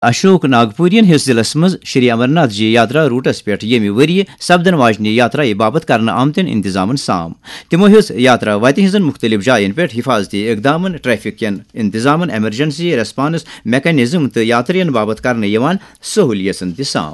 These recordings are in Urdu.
اشوک ناگپورین ہس ضلع مز شری امرناتھ جی یاترا روٹس پہ یمہ وری سپدن واجنہ یاترا باپت کرنے آمتن انتظام سام تمو ہز یاترا وتہ ہزن مختلف جائن پہ حفاظتی اقدام ٹریفک کین انتظام ایمرجنسی ریسپانس میکانزم تو یاترین باپت کرنے سہولیتن تہ سام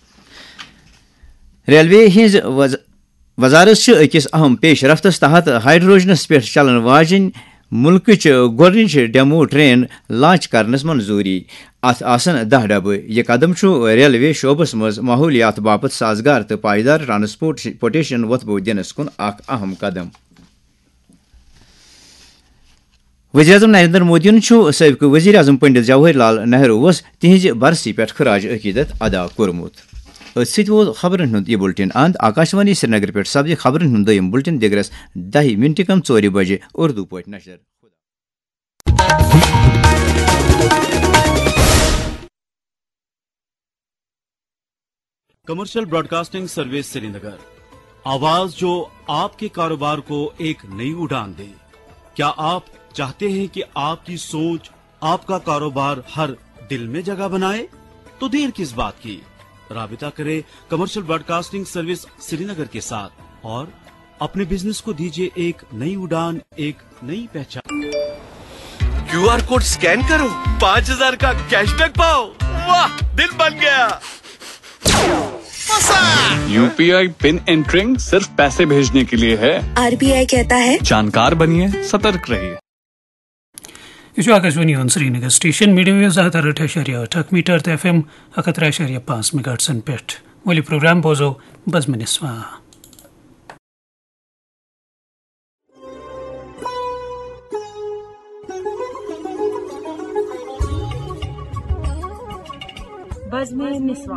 ریلوے ہز وزارت اکس اہم پیش رفتس تحت ہائیڈروجنس پہ چلن واجن ملکچ گۄڈنِچ ڈیمو ٹرین لانچ کرنس منظوری ات آسن 10 ڈبہ یہ قدم ریلوے شعبس مز ماحولیات باپت سازگار تو پائیدار ٹرانسپورٹیشن وتبو دنس کن اخ اہم قدم. وزیر اعظم نریندر مودی سابق وزیر اعظم پنڈت جواہر لال نہرو تہذ برسی پہ خراج عقیدت ادا کورمت. ست ووت خبرن ہند یہ بلٹن اند آکاشوانی سری نگر پہ سپد خبرن ہند دویم بلٹن دگرس 10 منٹ کم 4 بجے اردو پہ نشر. کمرشل براڈ کاسٹنگ سروس سری نگر، آواز جو آپ کے کاروبار کو ایک نئی اڑان دے. کیا آپ چاہتے ہیں کہ آپ کی سوچ آپ کا کاروبار ہر دل میں جگہ بنائے؟ تو دیر کس بات کی، رابطہ کریں کمرشل براڈ کاسٹنگ سروس سری نگر کے ساتھ اور اپنے بزنس کو دیجیے ایک نئی اڑان، ایک نئی پہچان. کیو آر کوڈ سکین کرو، 5000 کا کیش بیک پاؤ. واہ، دل بن گیا. یو پی آئی پن انٹرنگ صرف پیسے بھیجنے کے لیے ہے. RBI کہتا ہے جانکار بنیے، سترک رہیے. یہ آکاشوانی سری Nagar station medium view 108.8 metre تو FM 103.5 میگاہرٹزن پہ ولی پروگرام بوزو بزم نسواں. بزم نسواں.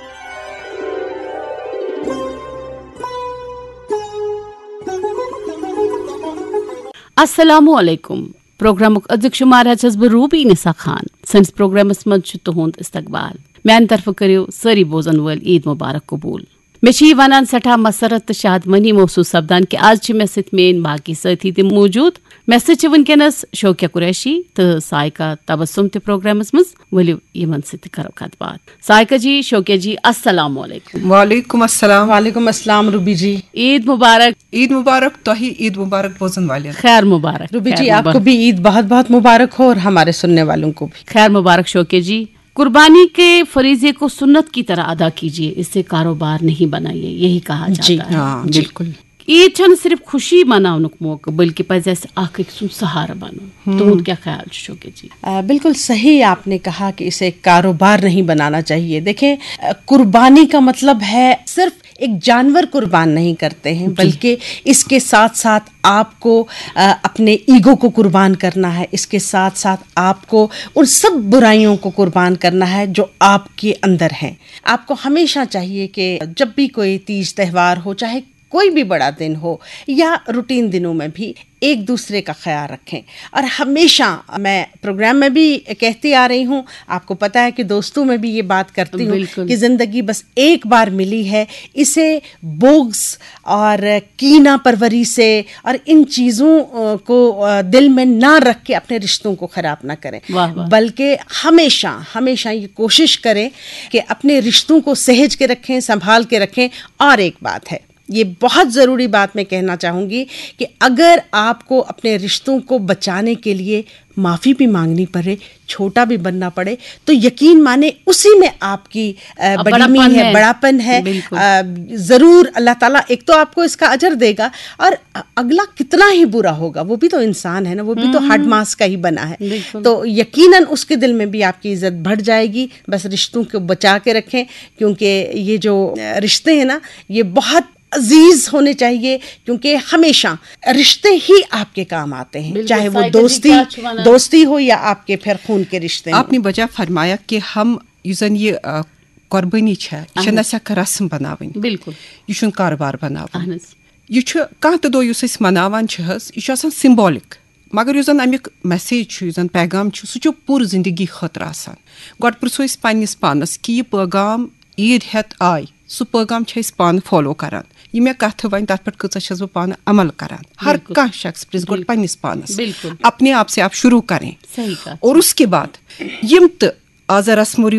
السلام علیکم. پروگرامک ادک شمار چھس بہ روبی نسا خان. سنس پروگرامس مز تہند استقبال. میان طرف کریو ساری بوزن ول عید مبارک قبول. مے چھ ونان سٹھا مسرت تو شاد منی محسوس سپدان کہ آج مے ست مین باقی ساتھی تہ موجود. مے ست ونکس شوکیہ قریشی تو سائقہ تبسم تہ پروگرامس مز. ولو یمن ست کرو کت بات. سائقہ جی، شوکیہ جی، السلام علیکم. وعلیکم السلام. وعلیکم السلام روبی جی. عید مبارک. عید مبارک. تو ہی عید مبارک بوزن والے. خیر مبارک روبی جی. آپ کو بھی عید بہت بہت مبارک ہو اور ہمارے سننے والوں کو بھی خیر مبارک. شوکیہ جی، قربانی کے فریضے کو سنت کی طرح ادا کیجیے، اس سے کاروبار نہیں بنائیے، یہی کہا جاتا ہے. ہاں بالکل. عید چھن صرف خوشی مناونک موقع بلکہ پزِ اسہِ اکھ أکۍ سُنٛد سہارٕ بنُن. تُہُنٛد کیا خیال چھُ شوکیہ جی؟ بالکل صحیح آپ نے کہا کہ اسے کاروبار نہیں بنانا چاہیے. دیکھیں، قربانی کا مطلب ہے صرف ایک جانور قربان نہیں کرتے ہیں، بلکہ اس کے ساتھ ساتھ آپ کو اپنے ایگو کو قربان کرنا ہے. اس کے ساتھ ساتھ آپ کو ان سب برائیوں کو قربان کرنا ہے جو آپ کے اندر ہیں. آپ کو ہمیشہ چاہیے کہ جب بھی کوئی تیج تہوار ہو، چاہے کوئی بھی بڑا دن ہو یا روٹین دنوں میں بھی، ایک دوسرے کا خیال رکھیں. اور ہمیشہ میں پروگرام میں بھی کہتی آ رہی ہوں، آپ کو پتہ ہے کہ دوستوں میں بھی یہ بات کرتی ہوں کہ زندگی بس ایک بار ملی ہے، اسے بغض اور کینہ پروری سے اور ان چیزوں کو دل میں نہ رکھ کے اپنے رشتوں کو خراب نہ کریں، بلکہ ہمیشہ ہمیشہ یہ کوشش کریں کہ اپنے رشتوں کو سہج کے رکھیں، سنبھال کے رکھیں. اور ایک بات ہے، یہ بہت ضروری بات میں کہنا چاہوں گی کہ اگر آپ کو اپنے رشتوں کو بچانے کے لیے معافی بھی مانگنی پڑے، چھوٹا بھی بننا پڑے، تو یقین مانے اسی میں آپ کی بڑی ہے، بڑاپن ہے. ضرور اللہ تعالیٰ ایک تو آپ کو اس کا اجر دے گا، اور اگلا کتنا ہی برا ہوگا، وہ بھی تو انسان ہے نا، وہ بھی تو ہڈ ماس کا ہی بنا ہے. تو یقیناً اس کے دل میں بھی آپ کی عزت بڑھ جائے گی. بس رشتوں کو بچا کے رکھیں، کیونکہ یہ جو رشتے ہیں نا، یہ بہت عزیز ہونے چاہیے، کیونکہ ہمیشہ رشتے ہی آپ کے کام آتے ہیں، چاہے وہ دوستی ہو یا آپ کے پھر خون کے رشتے. آپ نے بجا فرمایا کہ ہم یہ قربانی یہ نہ رسم بناویں، بالکل یہ چھُنہٕ کاروبار بناوُن. یہ کانٛہہ تہِ دۄہ یُس أسۍ مناوان چھِ حظ، یہ چھُ آسان سمبولک، مگر یُس زن امیُک میسیج چھُ، یُس زن پیغام چھُ، سُہ چھُ پوٗرٕ زندگی خٲطرٕ آسان. گۄڈٕ پرٛژھو أسۍ پننِس پانس کہ یہ پیغام عید ہٮ۪تھ آے، سُہ پیغام چھِ أسۍ پانہٕ فالو کران. یہ مےٚ کتھٕ وۄنۍ تتھ پٮ۪ٹھ کۭژاہ چھس بہٕ پانہٕ عمل کران. ہر کانٛہہ شخص پرٛژھِ گۄڈٕ پننِس پانس، اپنے آپ سے آپ شروع کریں. اور اس کے بعد یم تہِ as a rasmo